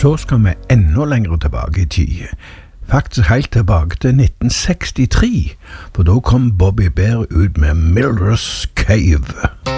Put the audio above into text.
Så skal vi enda lenger tilbake i tid. Faktisk helt tilbake til 1963, for da kom Bobby Bear ut med Miller's Cave.